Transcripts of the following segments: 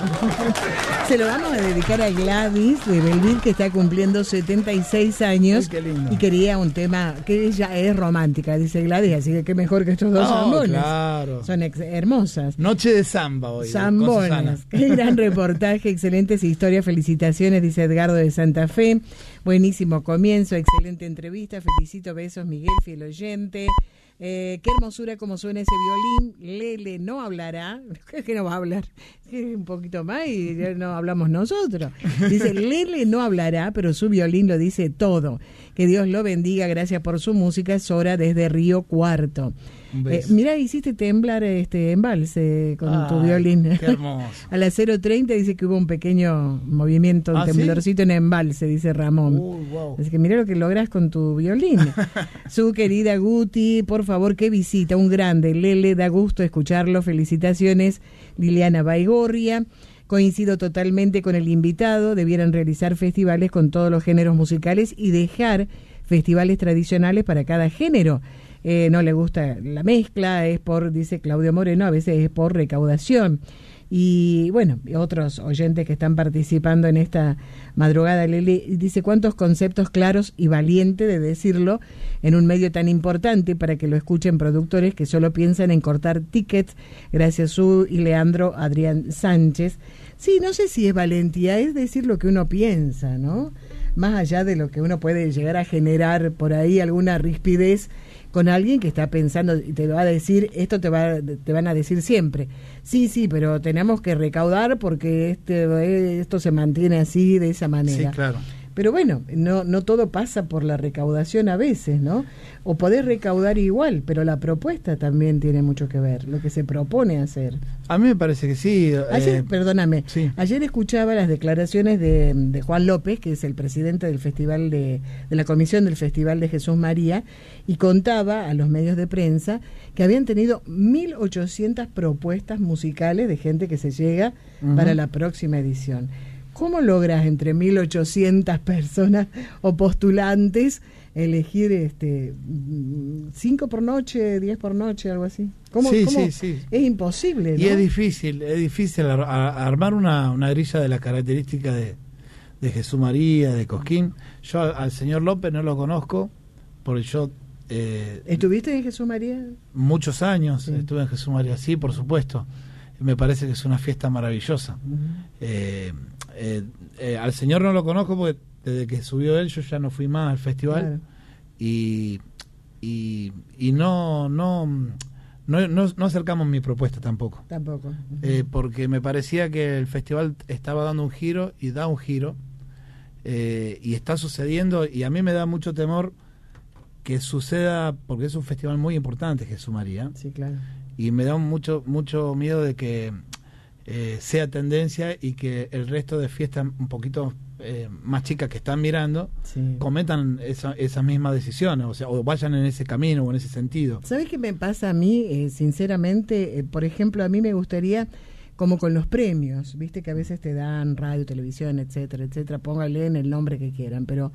Se lo vamos a dedicar a Gladys de Belville, que está cumpliendo 76 años. Ay, qué lindo. Y quería un tema que ella es romántica, dice Gladys, así que qué mejor que estos dos zambones. Claro. Son hermosas. Noche de samba hoy. Zambones. Qué gran reportaje, excelentes historias, felicitaciones, dice Edgardo de Santa Fe. Buenísimo comienzo, excelente entrevista, felicito, besos Miguel, fiel oyente. Qué hermosura como suena ese violín. Lele no hablará. ¿Qué no va a hablar? Un poquito más y ya no hablamos nosotros. Dice, Lele no hablará, pero su violín lo dice todo. Que Dios lo bendiga, gracias por su música. Sora desde Río Cuarto. Mirá, hiciste temblar embalse con tu violín. Qué hermoso. A las 0:30 dice que hubo un pequeño movimiento, un temblorcito, ¿sí? En embalse, dice Ramón. Wow. Así que mirá lo que lográs con tu violín. Su querida Guti, por favor, qué visita, un grande. Lele, da gusto escucharlo, felicitaciones. Liliana Baigorria. Coincido totalmente con el invitado, debieran realizar festivales con todos los géneros musicales y dejar festivales tradicionales para cada género. No le gusta la mezcla, dice Claudio Moreno, a veces es por recaudación. Y bueno, otros oyentes que están participando en esta madrugada, Lele, dice cuántos conceptos claros y valiente de decirlo en un medio tan importante para que lo escuchen productores que solo piensan en cortar tickets. Gracias Su y Leandro Adrián Sánchez. Sí, no sé si es valentía, es decir lo que uno piensa, ¿no? Más allá de lo que uno puede llegar a generar por ahí alguna rispidez con alguien que está pensando y te va a decir, esto te van a decir siempre. Sí, pero tenemos que recaudar porque esto se mantiene así, de esa manera. Sí, claro. Pero bueno, no todo pasa por la recaudación a veces, ¿no? O podés recaudar igual, pero la propuesta también tiene mucho que ver, lo que se propone hacer. A mí me parece que sí. Perdóname, sí. Ayer escuchaba las declaraciones de Juan López, que es el presidente del festival de la comisión del Festival de Jesús María, y contaba a los medios de prensa que habían tenido 1.800 propuestas musicales de gente que se llega para la próxima edición. ¿Cómo logras entre 1.800 personas o postulantes elegir 5 por noche, 10 por noche, algo así? ¿Cómo? Sí. Es imposible, ¿no? Y es difícil armar una grilla de las características de Jesús María, de Cosquín. Yo al señor López no lo conozco, porque yo... ¿Estuviste en Jesús María? Muchos años estuve en Jesús María, sí, por supuesto. Me parece que es una fiesta maravillosa. Al señor no lo conozco porque desde que subió él yo ya no fui más al festival. Claro. y no acercamos mi propuesta tampoco. Porque me parecía que el festival estaba dando un giro y da un giro y está sucediendo, y a mí me da mucho temor que suceda, porque es un festival muy importante, Jesús María. Sí, claro. Y me da mucho miedo de que sea tendencia y que el resto de fiestas un poquito más chicas que están mirando cometan esas mismas decisiones, o vayan en ese camino o en ese sentido. ¿Sabés qué me pasa a mí? Sinceramente, por ejemplo, a mí me gustaría, como con los premios, viste que a veces te dan radio, televisión, etcétera, póngale en el nombre que quieran, pero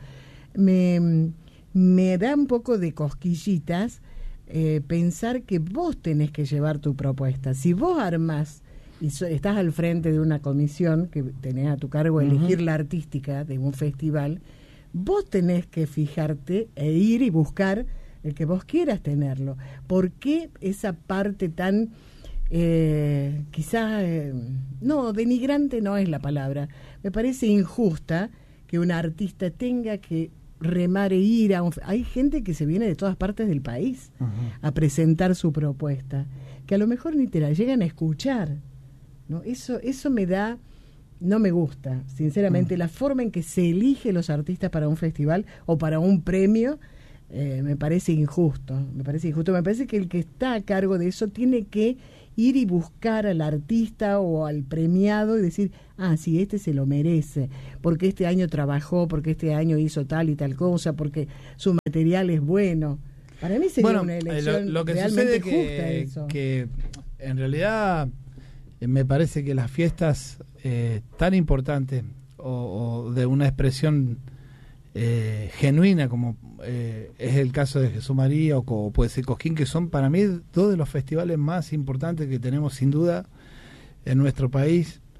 me da un poco de cosquillitas pensar que vos tenés que llevar tu propuesta. Si vos armás y estás al frente de una comisión que tenés a tu cargo elegir la artística de un festival, vos tenés que fijarte e ir y buscar el que vos quieras tenerlo. ¿Por qué esa parte tan quizás no, denigrante no es la palabra, me parece injusta que una artista tenga que remar e ir hay gente que se viene de todas partes del país a presentar su propuesta, que a lo mejor ni te la llegan a escuchar, ¿no? Eso no me gusta, sinceramente. La forma en que se elige los artistas para un festival o para un premio me parece injusto. Me parece que el que está a cargo de eso tiene que ir y buscar al artista o al premiado y decir, sí, este se lo merece, porque este año trabajó, porque este año hizo tal y tal cosa, porque su material es bueno. Para mí sería una elección lo que realmente sucede justa eso. Que en realidad me parece que las fiestas tan importantes o de una expresión genuina como es el caso de Jesús María o puede ser Cosquín, que son para mí dos de los festivales más importantes que tenemos sin duda en nuestro país,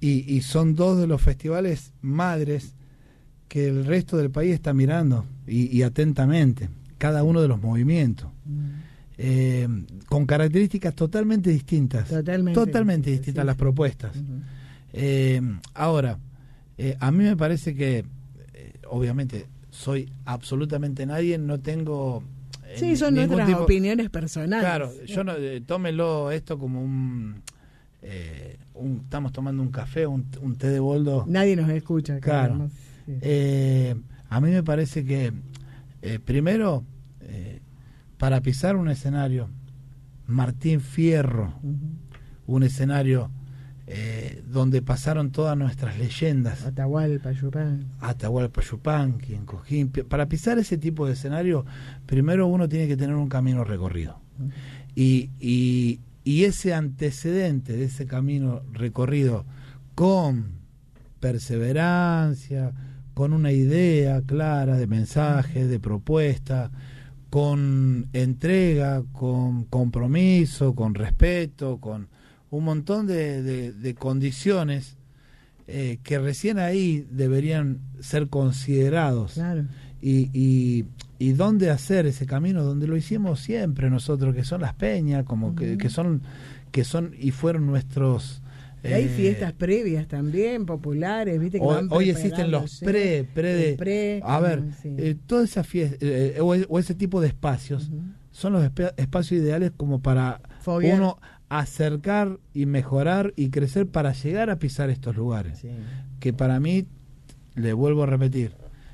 y son dos de los festivales madres que el resto del país está mirando y atentamente, cada uno de los movimientos. Con características totalmente distintas. Totalmente distintas las propuestas. Ahora, a mí me parece que, obviamente, soy absolutamente nadie, no tengo... Sí, son nuestras opiniones personales. Claro, yo no, tómelo esto como estamos tomando un café, un té de boldo. Nadie nos escucha. Claro. Sí. A mí me parece que, primero, para pisar un escenario, Martín Fierro, un escenario donde pasaron todas nuestras leyendas, Atahualpa Yupanqui, en Cojín. Para pisar ese tipo de escenario, primero uno tiene que tener un camino recorrido. Y ese antecedente de ese camino recorrido con perseverancia, con una idea clara de mensaje, de propuesta, con entrega, con compromiso, con respeto, con un montón de condiciones que recién ahí deberían ser considerados. Claro. Y dónde hacer ese camino, donde lo hicimos siempre nosotros, que son las peñas, como que son y fueron nuestros... Y hay fiestas previas también, populares, ¿viste? Que hoy existen los pre a ver, toda esa fiesta, o ese tipo de espacios, son los espacios ideales como para uno acercar y mejorar y crecer para llegar a pisar estos lugares. Sí. Que para mí, le vuelvo a repetir,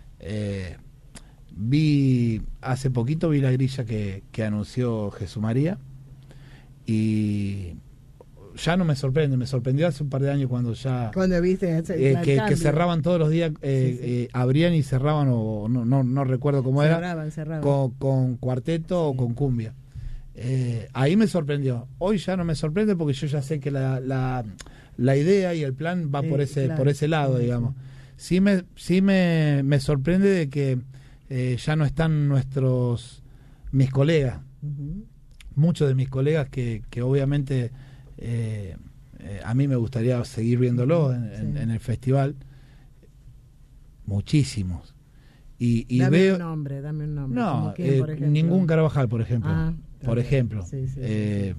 hace poquito vi la grilla que anunció Jesús María, y ya no me sorprende, me sorprendió hace un par de años cuando viste que cerraban todos los días, abrían y cerraban, o no recuerdo cómo cerraban. Con cuarteto o con cumbia. Ahí me sorprendió. Hoy ya no me sorprende porque yo ya sé que la idea y el plan va por ese lado, digamos. Sí me sorprende de que ya no están mis colegas, muchos de mis colegas que obviamente a mí me gustaría seguir viéndolo en el festival, muchísimos. Dame un nombre. No, quién, por ningún Carvajal, por ejemplo. Ejemplo. Sí.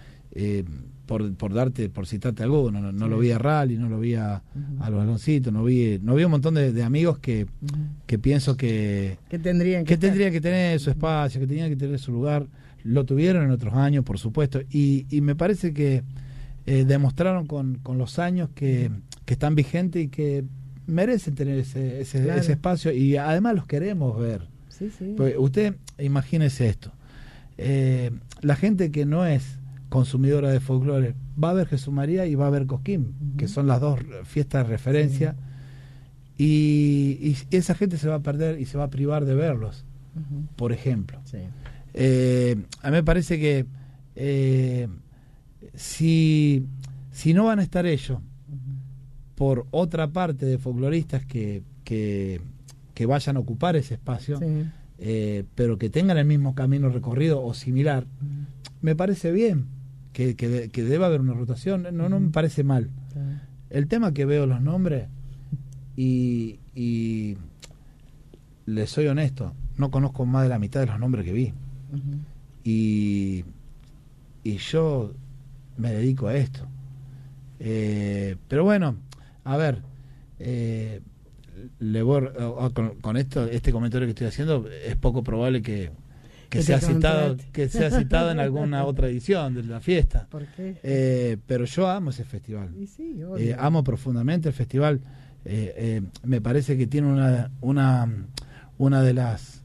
Por citarte alguno, no lo vi a Rally, no lo vi a los Aloncitos, no vi un montón de amigos que pienso que tendrían que tener su espacio, que tenían que tener su lugar. Lo tuvieron en otros años, por supuesto, y me parece que demostraron con los años que están vigentes y que merecen tener ese espacio, y además los queremos ver. Sí. Porque usted imagínese esto, la gente que no es consumidora de folclore va a ver Jesús María y va a ver Cosquín, que son las dos fiestas de referencia, y esa gente se va a perder y se va a privar de verlos, por ejemplo. A mí me parece que si no van a estar ellos por otra parte de folcloristas que vayan a ocupar ese espacio, pero que tengan el mismo camino recorrido o similar, me parece bien que deba haber una rotación, no me parece mal. El tema que veo los nombres y les soy honesto, no conozco más de la mitad de los nombres que vi. Y yo me dedico a esto, pero bueno, a ver, con este comentario que estoy haciendo, es poco probable que sea citado en alguna otra edición de la fiesta. ¿Por qué? Pero yo amo ese festival. Y sí, amo profundamente el festival. Me parece que tiene una de las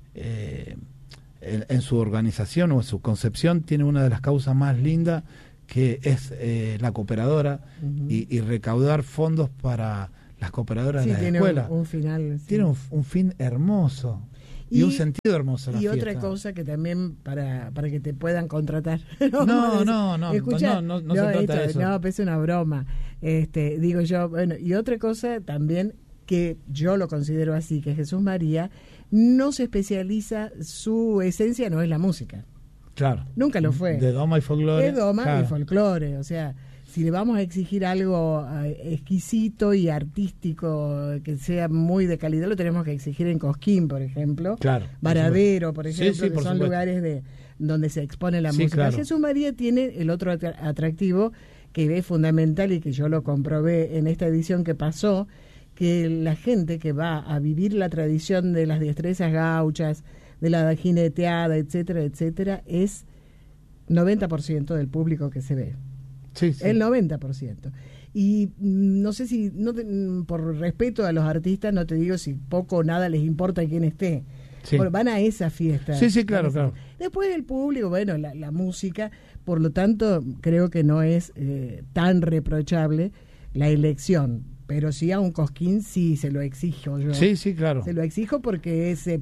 en su organización o en su concepción, tiene una de las causas más lindas, que es la cooperadora, y recaudar fondos para las cooperadoras de las escuelas. Tiene un fin hermoso y un sentido hermoso la fiesta. Otra cosa que también para que te puedan contratar. No Escucha, se trata de eso. No, es una broma. Digo yo, bueno, y otra cosa también que yo lo considero así, que Jesús María no se especializa, su esencia no es la música. Claro. Nunca lo fue. De doma y folclore. Y folclore, o sea, si le vamos a exigir algo exquisito y artístico que sea muy de calidad, lo tenemos que exigir en Cosquín, por ejemplo. Claro. Varadero, por ejemplo, sí, que son lugares donde se expone la música. Claro. Jesús María tiene el otro atractivo que es fundamental y que yo lo comprobé en esta edición que pasó, que la gente que va a vivir la tradición de las destrezas gauchas, de la jineteada, etcétera, etcétera, es 90% del público que se ve. Sí, sí. El 90%. Y no sé si, por respeto a los artistas, no te digo si poco o nada les importa quién esté. Sí. Van a esa fiesta. Sí, claro, claro. Después el público, bueno, la música, por lo tanto, creo que no es tan reprochable la elección. Pero sí a un Cosquín sí se lo exijo yo. Sí, claro. Se lo exijo porque se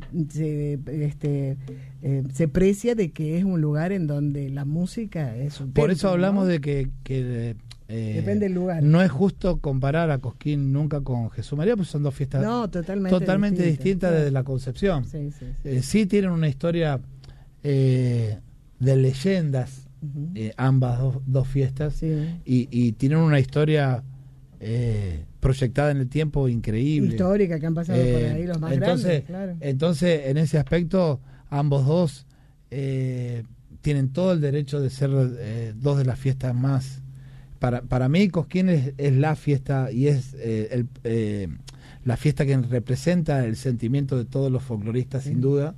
precia de que es un lugar en donde la música es un Por templo, eso hablamos, ¿no? de que depende del lugar. No es justo comparar a Cosquín nunca con Jesús María, pues son dos fiestas totalmente distintas desde la concepción. Sí. Sí tienen una historia de leyendas, ambas dos fiestas, sí. y tienen una historia proyectada en el tiempo increíble, histórica, que han pasado por ahí los más grandes, claro. Entonces, en ese aspecto, ambos dos tienen todo el derecho de ser dos de las fiestas más. Para mí, Cosquín es la fiesta, y es la fiesta que representa el sentimiento de todos los folcloristas, sin duda.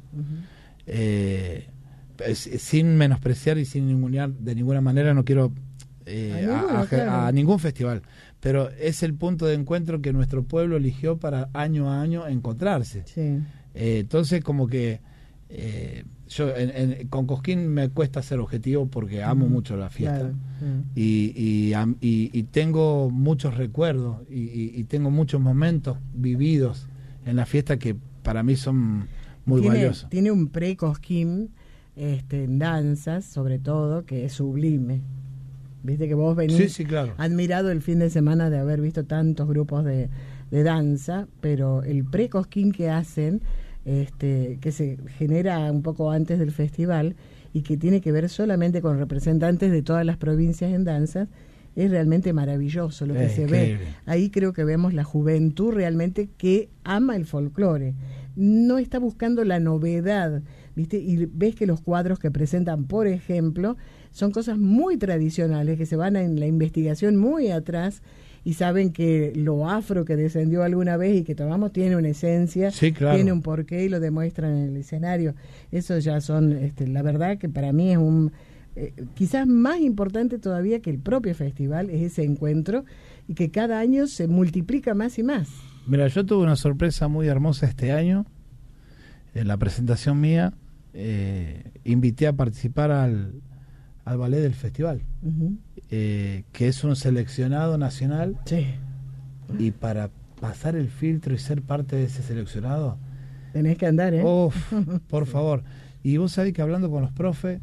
Sin menospreciar y sin ningunear de ninguna manera, no quiero a ningún festival, pero es el punto de encuentro que nuestro pueblo eligió para año a año encontrarse. Sí. Entonces, como que yo con Cosquín me cuesta ser objetivo porque amo mucho la fiesta, claro. y tengo muchos recuerdos y tengo muchos momentos vividos en la fiesta que para mí son muy valiosos. Tiene un pre-Cosquín en danzas, sobre todo, que es sublime. Viste que vos venís claro. admirado el fin de semana de haber visto tantos grupos de danza, pero el pre-Cosquín que hacen, que se genera un poco antes del festival y que tiene que ver solamente con representantes de todas las provincias en danzas, es realmente maravilloso lo que se ve. Ahí creo que vemos la juventud realmente que ama el folclore, no está buscando la novedad, ¿viste? Y ves que los cuadros que presentan, por ejemplo, son cosas muy tradicionales que se van en la investigación muy atrás y saben que lo afro que descendió alguna vez y que tomamos tiene una esencia, claro. Tiene un porqué y lo demuestran en el escenario. Eso ya son, la verdad que para mí es un quizás más importante todavía que el propio festival, es ese encuentro y que cada año se multiplica más y más. Mira, yo tuve una sorpresa muy hermosa este año en la presentación mía. Invité a participar al ballet del festival, que es un seleccionado nacional, sí. Y para pasar el filtro y ser parte de ese seleccionado tenés que andar, por favor. Y vos sabés que hablando con los profes,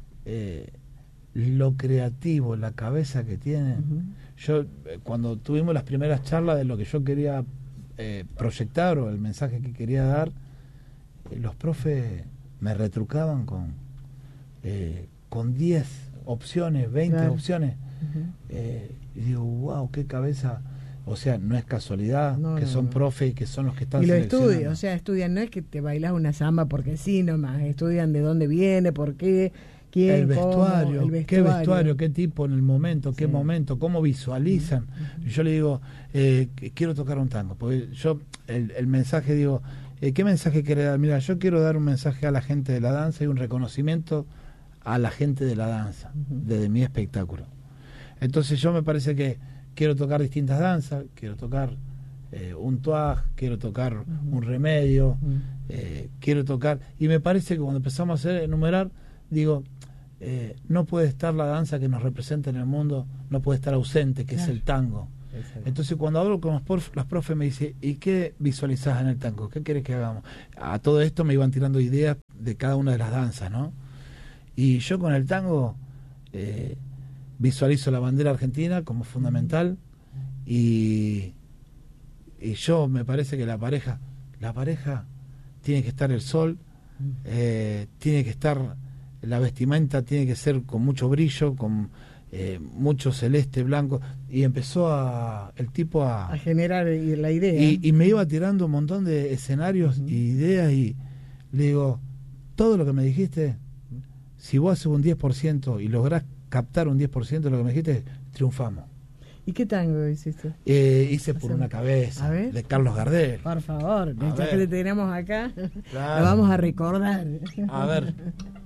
lo creativo, la cabeza que tienen, yo cuando tuvimos las primeras charlas de lo que yo quería proyectar o el mensaje que quería dar, los profes me retrucaban con 10 opciones, 20 claro. opciones, y digo, wow, qué cabeza. O sea, no es casualidad que son profes y que son los que están seleccionando. Y lo estudian, o sea, estudian, no es que te bailas una samba porque sí nomás, estudian de dónde viene, por qué, quién, el vestuario, cómo, qué vestuario, qué tipo en el momento, qué momento, cómo visualizan. Yo le digo, quiero tocar un tango, porque yo el mensaje digo, ¿qué mensaje quiere dar? Mira, yo quiero dar un mensaje a la gente de la danza y un reconocimiento a la gente de la danza, desde mi espectáculo. Entonces yo me parece que quiero tocar distintas danzas, quiero tocar un tuaj, quiero tocar un remedio, quiero tocar, y me parece que cuando empezamos a enumerar, digo, no puede estar la danza que nos representa en el mundo, no puede estar ausente, que claro. es el tango. Exacto. Entonces cuando hablo con los profes me dice, ¿y qué visualizás en el tango? ¿Qué querés que hagamos? A todo esto me iban tirando ideas de cada una de las danzas, ¿no? Y yo con el tango visualizo la bandera argentina como fundamental, y yo me parece que la pareja tiene que estar el sol, tiene que estar la vestimenta, tiene que ser con mucho brillo, mucho celeste, blanco, y empezó el tipo a generar la idea. Y me iba tirando un montón de escenarios y ideas, y le digo, todo lo que me dijiste, si vos haces un 10% y lográs captar un 10% de lo que me dijiste, triunfamos. ¿Y qué tango hiciste? Hice Por una cabeza, de Carlos Gardel. Por favor, ya que te tenemos acá, claro. Lo vamos a recordar. A ver.